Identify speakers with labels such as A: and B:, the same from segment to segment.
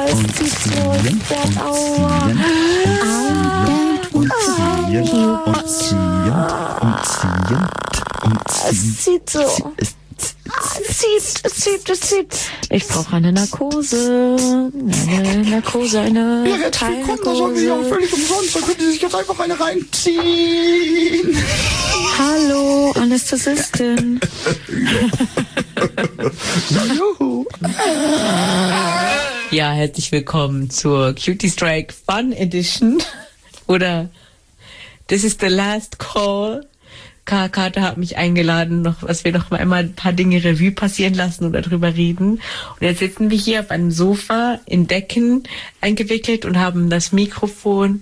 A: es zieht so, es fährt, aua. Es zieht so. Es zieht. Ich brauche eine Narkose. Eine Teilnarkose.
B: Das haben wir auch völlig umsonst. Da können Sie sich jetzt einfach eine reinziehen.
A: Hallo, Anästhesistin.
C: Ja, herzlich willkommen zur Cutie Strike Fun Edition. Oder This is the last call. Kata hat mich eingeladen, dass wir noch mal einmal ein paar Dinge Revue passieren lassen und darüber reden. Und jetzt sitzen wir hier auf einem Sofa in Decken eingewickelt und haben das Mikrofon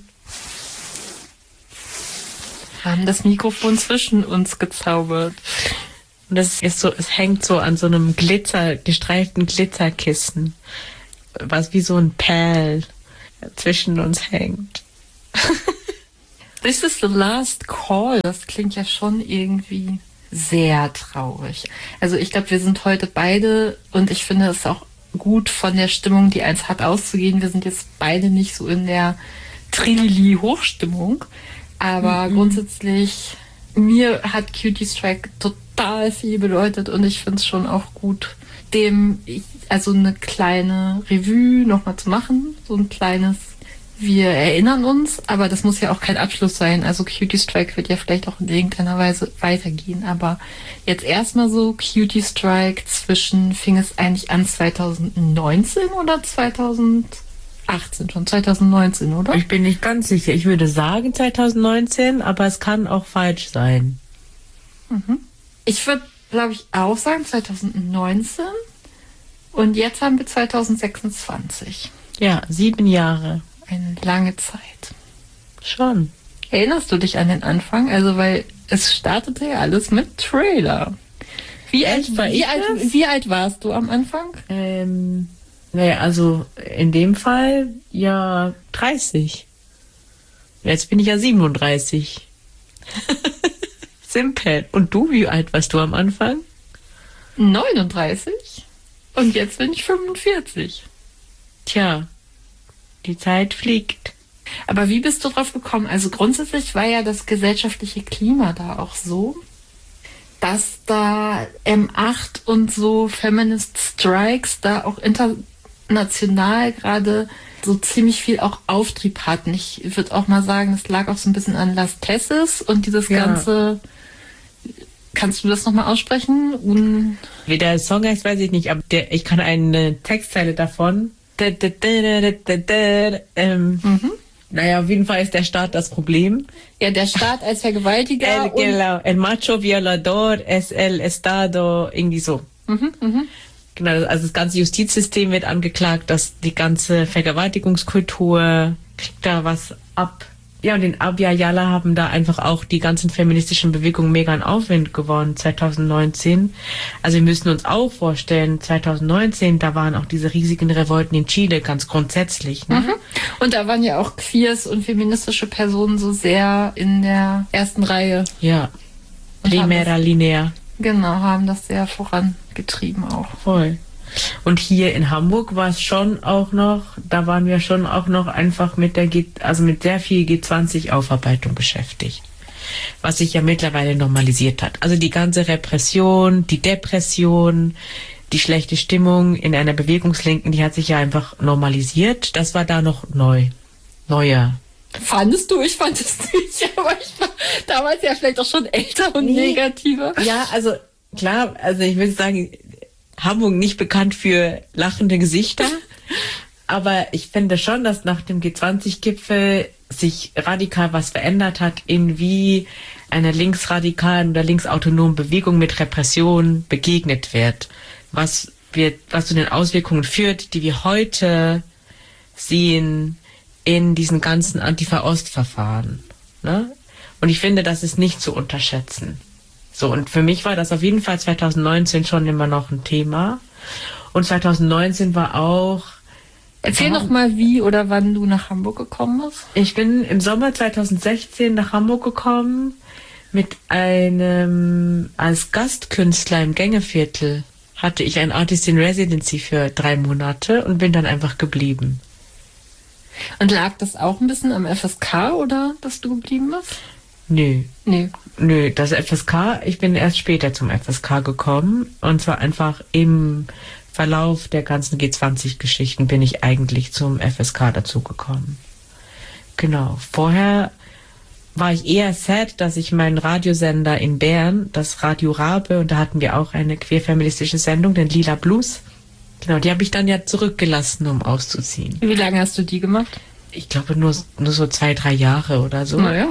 C: zwischen uns gezaubert. Und das ist so, es hängt so an so einem gestreiften Glitzerkissen, was wie so ein Perl zwischen uns hängt.
D: This is the last call. Das klingt ja schon irgendwie sehr traurig. Also ich glaube, wir sind heute beide, und ich finde es auch gut von der Stimmung, die eins hat, auszugehen. Wir sind jetzt beide nicht so in der Trilili-Hochstimmung. Aber grundsätzlich, mir hat Cutie Strike total viel bedeutet, und ich finde es schon auch gut, also eine kleine Revue nochmal zu machen. So ein kleines, wir erinnern uns, aber das muss ja auch kein Abschluss sein. Also Cutie Strike wird ja vielleicht auch in irgendeiner Weise weitergehen. Aber jetzt erstmal so Cutie Strike fing es eigentlich an 2019 oder 2018 schon? 2019, oder?
C: Ich bin nicht ganz sicher. Ich würde sagen 2019, aber es kann auch falsch sein.
D: Ich würde, glaube ich, auch sagen 2019. Und jetzt haben wir 2026.
C: Ja, 7 Jahre.
D: Eine lange Zeit.
C: Schon.
D: Erinnerst du dich an den Anfang? Also, weil es startete ja alles mit Trailer. Wie alt warst du am Anfang?
C: Naja, also in dem Fall ja 30. Jetzt bin ich ja 37. Simpel. Und du, wie alt warst du am Anfang?
D: 39. Und jetzt bin ich 45.
C: Tja, die Zeit fliegt.
D: Aber wie bist du drauf gekommen? Also grundsätzlich war ja das gesellschaftliche Klima da auch so, dass da M8 und so Feminist Strikes da auch international gerade so ziemlich viel auch Auftrieb hatten. Ich würde auch mal sagen, das lag auch so ein bisschen an Las Tesses und dieses ganze... Kannst du das nochmal aussprechen?
C: Wie der Song heißt, weiß ich nicht, aber ich kann eine Textzeile davon. Naja, auf jeden Fall ist der Staat das Problem.
D: Ja, der Staat als Vergewaltiger.
C: El macho violador es el estado, irgendwie so. Genau, also das ganze Justizsystem wird angeklagt, dass die ganze Vergewaltigungskultur kriegt da was ab. Ja, und in Abya Yala haben da einfach auch die ganzen feministischen Bewegungen mega an Aufwind gewonnen 2019. Also wir müssen uns auch vorstellen, 2019, da waren auch diese riesigen Revolten in Chile ganz grundsätzlich. Ne?
D: Und da waren ja auch Queers und feministische Personen so sehr in der ersten Reihe.
C: Ja, primera linea.
D: Genau, haben das sehr vorangetrieben auch.
C: Voll. Und hier in Hamburg war es schon auch noch, da waren wir schon auch noch einfach mit mit sehr viel G20-Aufarbeitung beschäftigt. Was sich ja mittlerweile normalisiert hat. Also die ganze Repression, die Depression, die schlechte Stimmung in einer Bewegungslinken, die hat sich ja einfach normalisiert. Das war da noch neuer.
D: Fandest du? Ich fand es nicht, aber ich war damals ja vielleicht auch schon älter und negativer.
C: Ja, also klar, also ich würde sagen, Hamburg nicht bekannt für lachende Gesichter, aber ich finde schon, dass nach dem G20-Gipfel sich radikal was verändert hat, in wie einer linksradikalen oder linksautonomen Bewegung mit Repression begegnet wird, was zu den Auswirkungen führt, die wir heute sehen in diesen ganzen Antifa-Ost-Verfahren. Ne? Und ich finde, das ist nicht zu unterschätzen. So, und für mich war das auf jeden Fall 2019 schon immer noch ein Thema. Und 2019 war auch...
D: Erzähl noch mal, wie oder wann du nach Hamburg gekommen bist.
C: Ich bin im Sommer 2016 nach Hamburg gekommen mit als Gastkünstler im Gängeviertel. hatte ich ein Artist in Residency für 3 Monate und bin dann einfach geblieben.
D: Und lag das auch ein bisschen am FSK oder dass du geblieben bist?
C: Nö.
D: Nee.
C: Nö, das FSK, ich bin erst später zum FSK gekommen. Und zwar einfach im Verlauf der ganzen G20-Geschichten bin ich eigentlich zum FSK dazugekommen. Genau. Vorher war ich eher sad, dass ich meinen Radiosender in Bern, das Radio Rabe, und da hatten wir auch eine queerfeministische Sendung, den Lila Blues. Genau, die habe ich dann ja zurückgelassen, um auszuziehen.
D: Wie lange hast du die gemacht?
C: Ich glaube nur so 2-3 Jahre oder so.
D: Naja.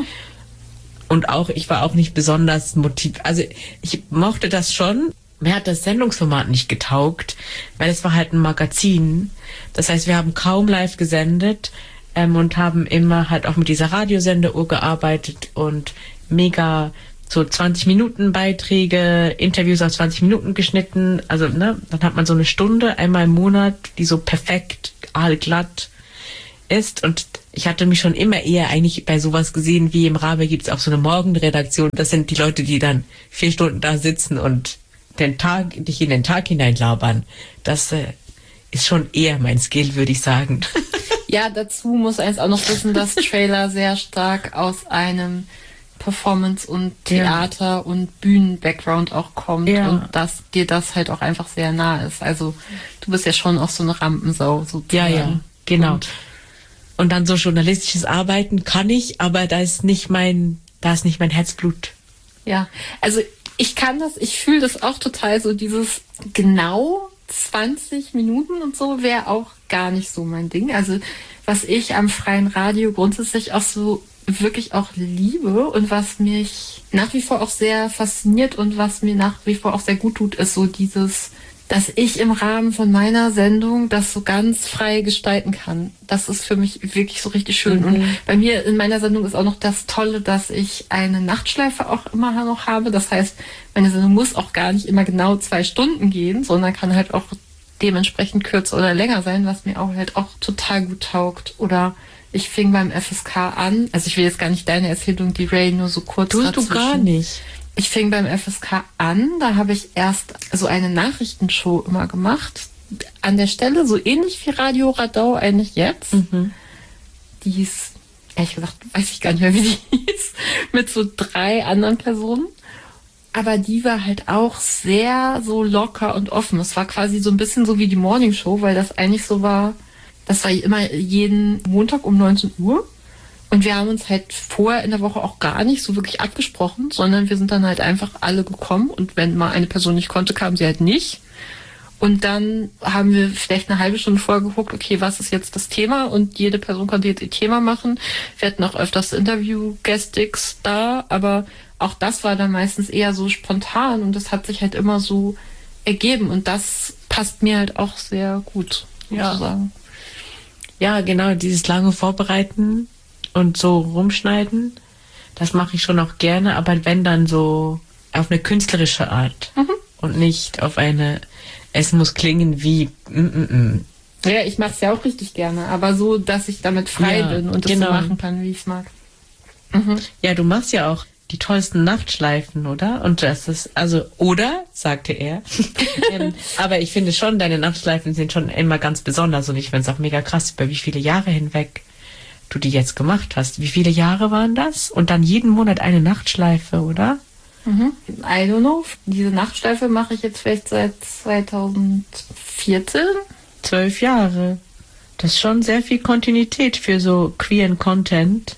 C: Und auch, ich war auch nicht besonders motiviert. Also ich mochte das schon. Mir hat das Sendungsformat nicht getaugt, weil es war halt ein Magazin. Das heißt, wir haben kaum live gesendet und haben immer halt auch mit dieser Radiosenderuhr gearbeitet und mega so 20-Minuten-Beiträge, Interviews auf 20 Minuten geschnitten. Also, ne, dann hat man so eine Stunde einmal im Monat, die so perfekt, aalglatt ist. Und ich hatte mich schon immer eher eigentlich bei sowas gesehen, wie im Rabe gibt's auch so eine Morgenredaktion. Das sind die Leute, die dann 4 Stunden da sitzen und dich in den Tag hineinlabern. Das ist schon eher mein Skill, würde ich sagen.
D: Ja, dazu muss eins auch noch wissen, dass Trailer sehr stark aus einem Performance- und Theater- und Bühnen-Background auch kommt und dass dir das halt auch einfach sehr nah ist. Also du bist ja schon auch so eine Rampensau sozusagen.
C: Ja, genau. Und dann so journalistisches Arbeiten kann ich, aber da ist nicht mein Herzblut.
D: Ja, also ich fühle das auch total so, dieses genau 20 Minuten und so wäre auch gar nicht so mein Ding. Also was ich am freien Radio grundsätzlich auch so wirklich auch liebe und was mich nach wie vor auch sehr fasziniert und was mir nach wie vor auch sehr gut tut, ist so dieses, dass ich im Rahmen von meiner Sendung das so ganz frei gestalten kann. Das ist für mich wirklich so richtig schön. Und bei mir in meiner Sendung ist auch noch das Tolle, dass ich eine Nachtschleife auch immer noch habe. Das heißt, meine Sendung muss auch gar nicht immer genau 2 Stunden gehen, sondern kann halt auch dementsprechend kürzer oder länger sein, was mir auch halt auch total gut taugt. Oder ich fing beim FSK an, also ich will jetzt gar nicht deine Erzählung, die Ray, nur so kurz
C: Tust du gar nicht.
D: Ich fing beim FSK an, da habe ich erst so eine Nachrichtenshow immer gemacht. An der Stelle so ähnlich wie Radio Radau eigentlich jetzt. Die hieß, ehrlich gesagt, weiß ich gar nicht mehr, wie die hieß, mit so 3 anderen Personen. Aber die war halt auch sehr so locker und offen. Es war quasi so ein bisschen so wie die Morning Show, weil das eigentlich so war, das war immer jeden Montag um 19 Uhr. Und wir haben uns halt vorher in der Woche auch gar nicht so wirklich abgesprochen, sondern wir sind dann halt einfach alle gekommen. Und wenn mal eine Person nicht konnte, kam sie halt nicht. Und dann haben wir vielleicht eine halbe Stunde vorher geguckt, okay, was ist jetzt das Thema? Und jede Person konnte jetzt ihr Thema machen. Wir hatten auch öfters Interview-Guestix da, aber auch das war dann meistens eher so spontan und das hat sich halt immer so ergeben. Und das passt mir halt auch sehr gut, sozusagen.
C: Ja, genau, dieses lange Vorbereiten und so rumschneiden, das mache ich schon auch gerne, aber wenn dann so auf eine künstlerische Art und nicht auf eine, es muss klingen wie
D: Ja, ich mache es ja auch richtig gerne, aber so, dass ich damit frei bin und das so machen kann, wie ich es mag.
C: Ja, du machst ja auch die tollsten Nachtschleifen, oder? Und das ist, also, oder, sagte er. Aber ich finde schon, deine Nachtschleifen sind schon immer ganz besonders und ich finde es auch mega krass, über wie viele Jahre hinweg du die jetzt gemacht hast. Wie viele Jahre waren das? Und dann jeden Monat eine Nachtschleife, oder?
D: I don't know. Diese Nachtschleife mache ich jetzt vielleicht seit 2014.
C: 12 Jahre. Das ist schon sehr viel Kontinuität für so queeren Content.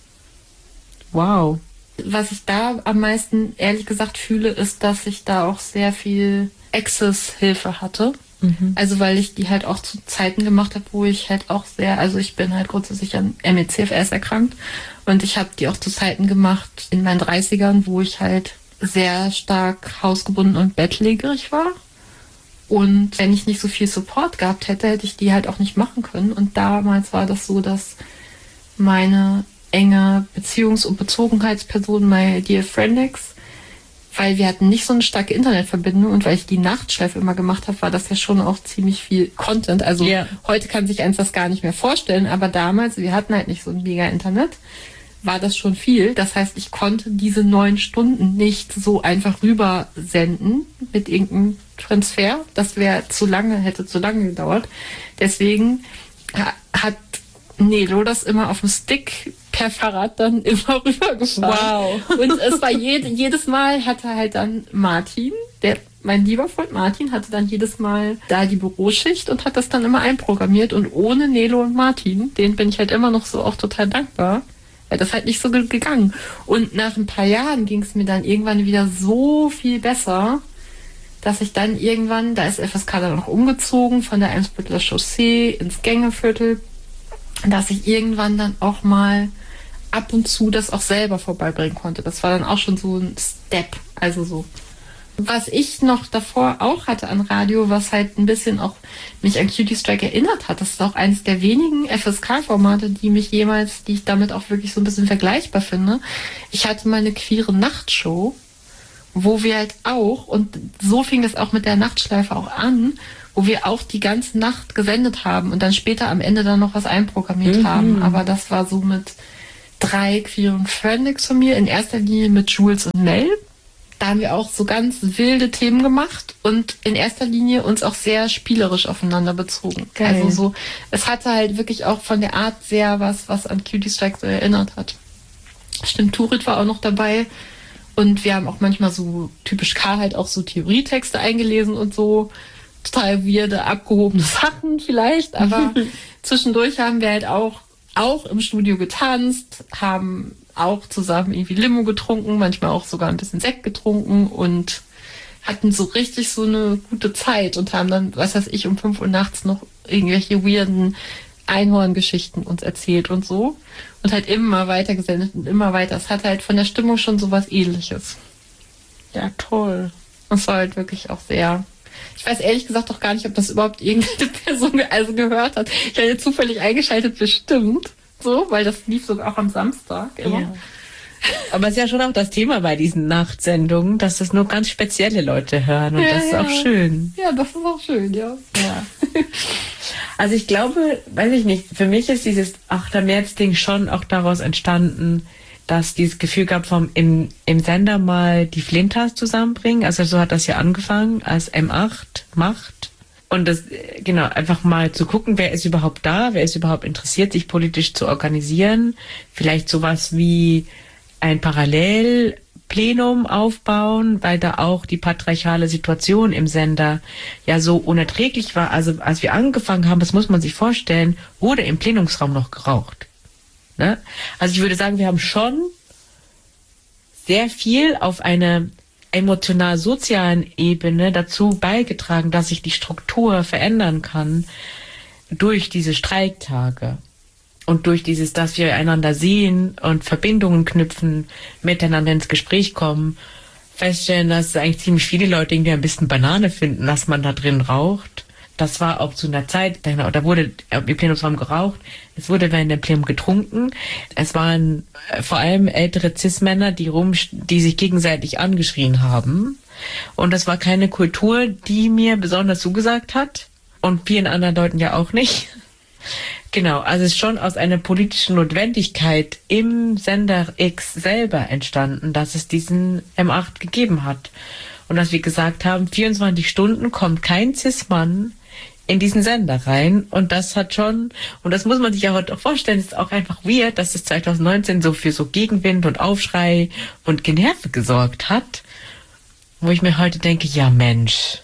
C: Wow.
D: Was ich da am meisten, ehrlich gesagt, fühle, ist, dass ich da auch sehr viel Access-Hilfe hatte. Also weil ich die halt auch zu Zeiten gemacht habe, wo ich halt auch sehr, also ich bin halt grundsätzlich an ME/CFS erkrankt und ich habe die auch zu Zeiten gemacht in meinen 30ern, wo ich halt sehr stark hausgebunden und bettlägerig war. Und wenn ich nicht so viel Support gehabt hätte, hätte ich die halt auch nicht machen können. Und damals war das so, dass meine enge Beziehungs- und Bezogenheitsperson, my dear Friendix, weil wir hatten nicht so eine starke Internetverbindung und weil ich die Nachtschleife immer gemacht habe, war das ja schon auch ziemlich viel Content. Also heute kann sich eins das gar nicht mehr vorstellen, aber damals, wir hatten halt nicht so ein mega Internet. war das schon viel. Das heißt, ich konnte diese 9 Stunden nicht so einfach rüber senden mit irgendeinem Transfer. Das hätte zu lange gedauert. Deswegen hat Nelo das immer auf dem Stick per Fahrrad dann immer rübergefahren.
C: Wow.
D: Und es war jedes Mal hatte halt dann Martin, mein lieber Freund Martin, hatte dann jedes Mal da die Büroschicht und hat das dann immer einprogrammiert. Und ohne Nelo und Martin, denen bin ich halt immer noch so auch total dankbar, weil das halt nicht so gegangen. Und nach ein paar Jahren ging es mir dann irgendwann wieder so viel besser, dass ich dann irgendwann, da ist FSK dann noch umgezogen von der Eimsbütteler Chaussee ins Gängeviertel, dass ich irgendwann dann auch mal ab und zu das auch selber vorbeibringen konnte. Das war dann auch schon so ein Step, also so. Was ich noch davor auch hatte an Radio, was halt ein bisschen auch mich an Cutie Strike erinnert hat, das ist auch eines der wenigen FSK-Formate, die ich damit auch wirklich so ein bisschen vergleichbar finde. Ich hatte mal eine queere Nachtshow, wo wir halt auch, und so fing das auch mit der Nachtschleife auch an, wo wir auch die ganze Nacht gesendet haben und dann später am Ende dann noch was einprogrammiert haben. Aber das war so mit 3 queeren Friends von mir, in erster Linie mit Jules und Mel. Da haben wir auch so ganz wilde Themen gemacht und in erster Linie uns auch sehr spielerisch aufeinander bezogen.
C: Geil.
D: Also so, es hatte halt wirklich auch von der Art sehr was an Cutie Strike so erinnert hat. Stimmt, Turit war auch noch dabei und wir haben auch manchmal so typisch K halt auch so Theorietexte eingelesen und so. Total weirde, abgehobene Sachen vielleicht, aber zwischendurch haben wir halt auch im Studio getanzt, haben auch zusammen irgendwie Limo getrunken, manchmal auch sogar ein bisschen Sekt getrunken und hatten so richtig so eine gute Zeit und haben dann, was weiß ich, um 5 Uhr nachts noch irgendwelche weirden Einhorngeschichten uns erzählt und so und halt immer weiter gesendet und immer weiter. Es hat halt von der Stimmung schon so was Ähnliches. Ja, toll. Und es war halt wirklich auch sehr... Ich weiß ehrlich gesagt doch gar nicht, ob das überhaupt irgendeine Person gehört hat. Ich hatte zufällig eingeschaltet, bestimmt. So, weil das lief sogar auch am Samstag immer.
C: Ja. Aber es ist ja schon auch das Thema bei diesen Nachtsendungen, dass das nur ganz spezielle Leute hören und das ist auch schön.
D: Ja, das ist auch schön, ja.
C: Also ich glaube, weiß ich nicht, für mich ist dieses 8. März-Ding schon auch daraus entstanden, dass dieses Gefühl gab im Sender mal die Flintas zusammenbringen. Also so hat das ja angefangen als M8 Macht. Und das, genau, einfach mal zu gucken, wer ist überhaupt da, wer ist überhaupt interessiert, sich politisch zu organisieren. Vielleicht sowas wie ein Parallelplenum aufbauen, weil da auch die patriarchale Situation im Sender ja so unerträglich war. Also als wir angefangen haben, das muss man sich vorstellen, wurde im Plenumsraum noch geraucht. Ne? Also ich würde sagen, wir haben schon sehr viel auf einer emotional-sozialen Ebene dazu beigetragen, dass sich die Struktur verändern kann durch diese Streiktage und durch dieses, dass wir einander sehen und Verbindungen knüpfen, miteinander ins Gespräch kommen, feststellen, dass eigentlich ziemlich viele Leute irgendwie ein bisschen Banane finden, dass man da drin raucht. Das war auch zu einer Zeit, da wurde im Plenumsraum geraucht, es wurde während dem Plenum getrunken. Es waren vor allem ältere Cis-Männer, die sich gegenseitig angeschrien haben. Und das war keine Kultur, die mir besonders zugesagt hat. Und vielen anderen Leuten ja auch nicht. Genau, also es ist schon aus einer politischen Notwendigkeit im Sender X selber entstanden, dass es diesen M8 gegeben hat. Und dass wir gesagt haben, 24 Stunden kommt kein Cis-Mann in diesen Sender rein und das hat schon, und das muss man sich ja heute auch vorstellen, ist auch einfach weird, dass es 2019 so für so Gegenwind und Aufschrei und Generve gesorgt hat, wo ich mir heute denke, ja Mensch.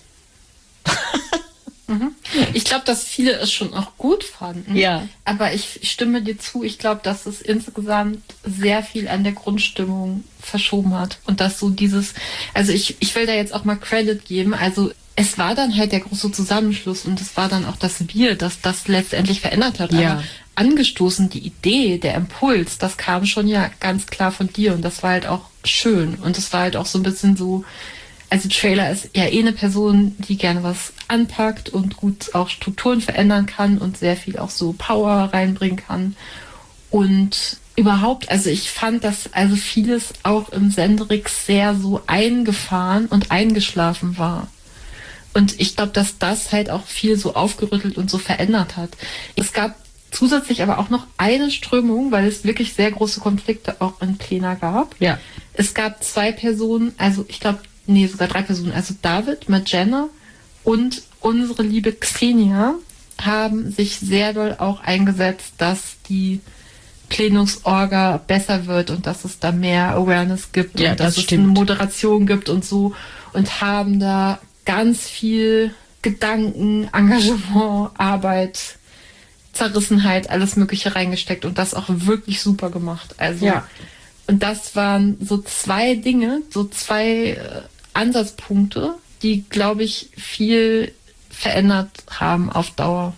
D: Ich glaube, dass viele es schon auch gut fanden,
C: Ja.
D: Aber ich stimme dir zu, ich glaube, dass es insgesamt sehr viel an der Grundstimmung verschoben hat und dass so dieses, also ich will da jetzt auch mal Credit geben, also es war dann halt der große Zusammenschluss und es war dann auch das Wir, das letztendlich verändert hat.
C: Ja.
D: Aber angestoßen, die Idee, der Impuls, das kam schon ja ganz klar von dir und das war halt auch schön und es war halt auch so ein bisschen so, also Trailer ist ja eine Person, die gerne was anpackt und gut auch Strukturen verändern kann und sehr viel auch so Power reinbringen kann und überhaupt, also ich fand, dass also vieles auch im Senderix sehr so eingefahren und eingeschlafen war. Und ich glaube, dass das halt auch viel so aufgerüttelt und so verändert hat. Es gab zusätzlich aber auch noch eine Strömung, weil es wirklich sehr große Konflikte auch in Plena gab.
C: Ja.
D: Es gab 2 Personen, also ich glaube, sogar 3 Personen, also David, Magena und unsere liebe Xenia haben sich sehr doll auch eingesetzt, dass die Plenumsorga besser wird und dass es da mehr Awareness gibt
C: Ja,
D: und dass
C: das
D: es eine Moderation gibt und so und haben da ganz viel Gedanken, Engagement, Arbeit, Zerrissenheit, alles Mögliche reingesteckt und das auch wirklich super gemacht. Also,
C: Ja.
D: und das waren so 2 Dinge, so 2 Ansatzpunkte, die, glaube ich, viel verändert haben auf Dauer,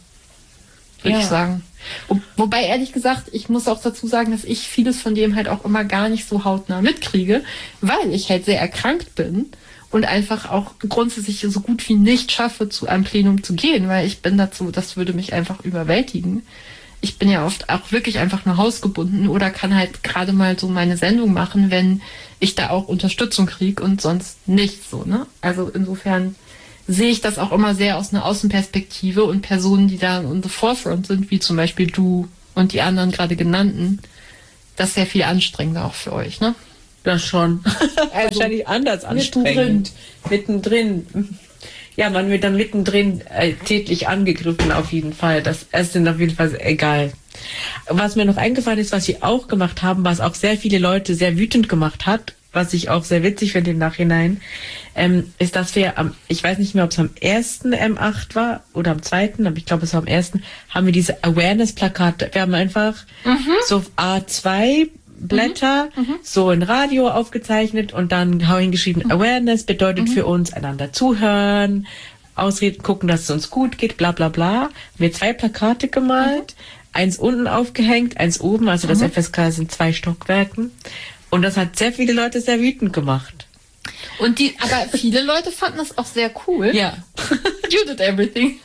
D: würde ich sagen. Wobei, ehrlich gesagt, ich muss auch dazu sagen, dass ich vieles von dem halt auch immer gar nicht so hautnah mitkriege, weil ich halt sehr erkrankt bin und einfach auch grundsätzlich so gut wie nicht schaffe, zu einem Plenum zu gehen, weil ich bin dazu, das würde mich einfach überwältigen. Ich bin ja oft auch wirklich einfach nur hausgebunden oder kann halt gerade mal so meine Sendung machen, wenn ich da auch Unterstützung kriege und sonst nicht so, ne? Also insofern sehe ich das auch immer sehr aus einer Außenperspektive und Personen, die da on the forefront sind, wie zum Beispiel du und die anderen gerade genannten, das ist sehr viel anstrengender auch für euch, ne?
C: Das schon.
D: Also,
C: wahrscheinlich anders anstrengend. Mittendrin. Ja, man wird dann mittendrin tätlich angegriffen auf jeden Fall. Das ist dann auf jeden Fall egal. Was mir noch eingefallen ist, was wir auch gemacht haben, was auch sehr viele Leute sehr wütend gemacht hat, was ich auch sehr witzig finde im Nachhinein, ist, dass wir ich weiß nicht mehr, ob es am 1. M8 war oder am 2., aber ich glaube, es war am 1., haben wir diese Awareness-Plakate. Wir haben einfach so A2 Blätter so in Radio aufgezeichnet und dann hingeschrieben, Awareness bedeutet für uns einander zuhören, ausreden, gucken, dass es uns gut geht, bla bla bla. Haben wir 2 Plakate gemalt, eins unten aufgehängt, eins oben, also das FSK sind 2 Stockwerken. Und das hat sehr viele Leute sehr wütend gemacht.
D: Und aber viele Leute fanden das auch sehr cool.
C: Ja.
D: You did everything.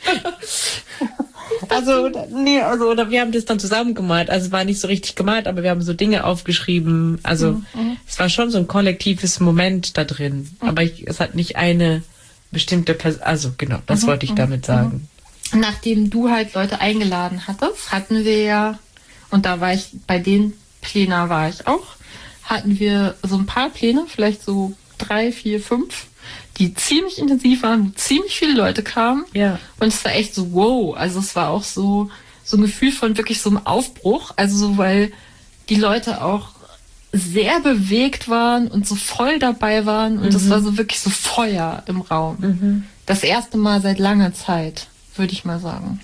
C: Oder wir haben das dann zusammen gemalt. Also es war nicht so richtig gemalt, aber wir haben so Dinge aufgeschrieben. Also es war schon so ein kollektives Moment da drin. Aber es hat nicht eine bestimmte Person, also genau, das wollte ich damit sagen.
D: Nachdem du halt Leute eingeladen hattest, hatten wir ja, und da war ich, bei den Plena war ich auch, hatten wir so ein paar Pläne, vielleicht so 3, 4, 5, die ziemlich intensiv waren, wo ziemlich viele Leute kamen.
C: Ja.
D: Und es war echt so, wow. Also es war auch so ein Gefühl von wirklich so einem Aufbruch. Also so, weil die Leute auch sehr bewegt waren und so voll dabei waren. Und es war so wirklich so Feuer im Raum. Das erste Mal seit langer Zeit, würde ich mal sagen.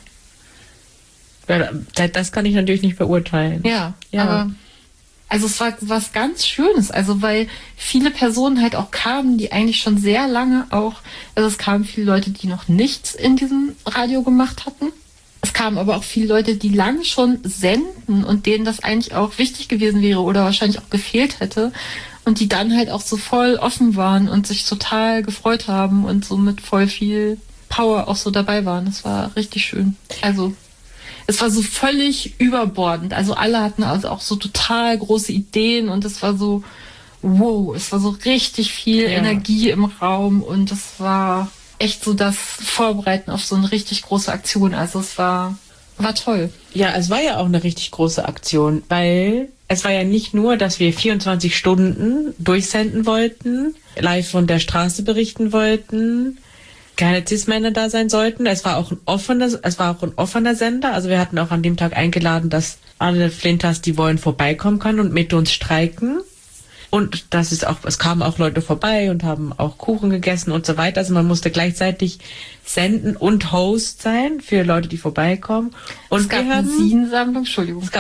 C: Ja, das kann ich natürlich nicht beurteilen.
D: Ja. Aber also es war was ganz Schönes, also weil viele Personen halt auch kamen, die eigentlich schon sehr lange auch, also es kamen viele Leute, die noch nichts in diesem Radio gemacht hatten. Es kamen aber auch viele Leute, die lange schon senden und denen das eigentlich auch wichtig gewesen wäre oder wahrscheinlich auch gefehlt hätte und die dann halt auch so voll offen waren und sich total gefreut haben und so mit voll viel Power auch so dabei waren. Das war richtig schön. Also es war so völlig überbordend. Also alle hatten also auch so total große Ideen und es war so, wow, es war so richtig viel Energie im Raum und es war echt so das Vorbereiten auf so eine richtig große Aktion. Also es war toll.
C: Ja, es war ja auch eine richtig große Aktion, weil es war ja nicht nur, dass wir 24 Stunden durchsenden wollten, live von der Straße berichten wollten, keine Cis-Männer da sein sollten. Es war auch ein offener Sender. Also wir hatten auch an dem Tag eingeladen, dass alle Flinters, die wollen, vorbeikommen können und mit uns streiken. Und es kamen auch Leute vorbei und haben auch Kuchen gegessen und so weiter. Also man musste gleichzeitig senden und Host sein für Leute, die vorbeikommen. Und
D: es gab eine Sinsammlung, Entschuldigung.
C: Es gab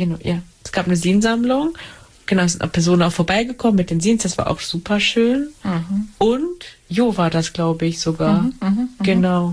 C: eine Sinsammlung. Genau, es sind auch Personen auch vorbeigekommen mit den Sins, das war auch super schön. Und Jo war das, glaube ich, sogar. Genau.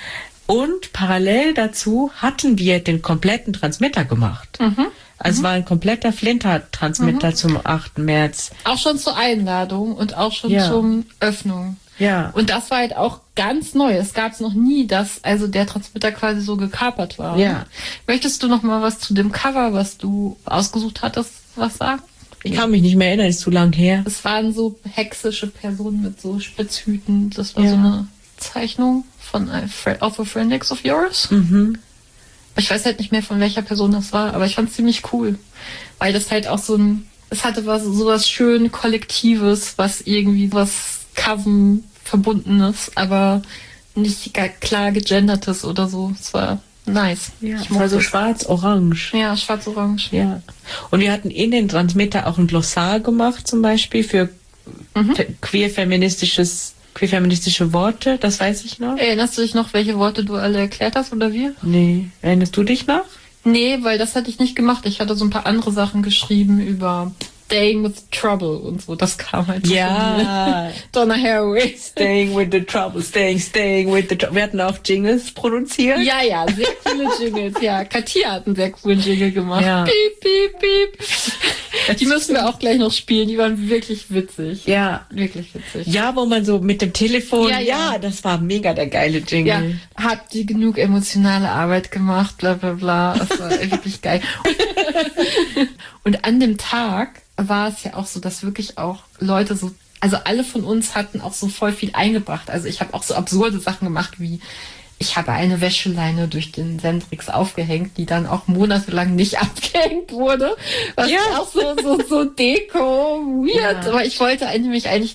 C: Und parallel dazu hatten wir den kompletten Transmitter gemacht. Also es war ein kompletter Flinter-Transmitter zum 8. März.
D: Auch schon zur Einladung und auch schon zum Öffnung.
C: Ja.
D: Und das war halt auch ganz neu. Es gab es noch nie, dass also der Transmitter quasi so gekapert war.
C: Ja.
D: Möchtest du noch mal was zu dem Cover, was du ausgesucht hattest, was sagen?
C: Ich kann mich nicht mehr erinnern, ist zu lang her.
D: Es waren so hexische Personen mit so Spitzhüten. Das war so eine Zeichnung von of a Friend of yours. Ich weiß halt nicht mehr, von welcher Person das war, aber ich fand es ziemlich cool. Weil das halt auch es hatte sowas schön Kollektives, was irgendwie was Coven verbundenes, aber nicht klar gegendertes oder so. Es war nice.
C: Ja,
D: ich
C: es war so
D: mochte es.
C: schwarz-orange.
D: Ja, schwarz-orange.
C: Ja. Und wir hatten in den Transmitter auch ein Glossar gemacht, zum Beispiel für queer-feministische Worte, das weiß ich noch.
D: Erinnerst du dich noch, welche Worte du alle erklärt hast oder wir?
C: Nee. Erinnerst du dich noch?
D: Nee, weil das hatte ich nicht gemacht. Ich hatte so ein paar andere Sachen geschrieben über Staying with Trouble und so. Das kam halt so von mir. Donna Haraway.
C: Staying with the trouble, staying with the trouble. Wir hatten auch Jingles produziert.
D: Ja, sehr coole Jingles. Ja, Katia hat einen sehr coolen Jingle gemacht.
C: Ja.
D: Piep, piep, piep. Die müssen wir auch gleich noch spielen. Die waren wirklich witzig.
C: Ja.
D: Wirklich witzig.
C: Ja, wo man so mit dem Telefon,
D: Ja.
C: das war mega der geile Jingle.
D: Ja, habt ihr genug emotionale Arbeit gemacht, bla bla bla. Das war wirklich geil. Und an dem Tag war es ja auch so, dass wirklich auch Leute so, also alle von uns hatten auch so voll viel eingebracht. Also ich habe auch so absurde Sachen gemacht wie, ich habe eine Wäscheleine durch den Sendrix aufgehängt, die dann auch monatelang nicht abgehängt wurde. Was auch so Deko, weird.
C: Ja.
D: Aber ich wollte mich eigentlich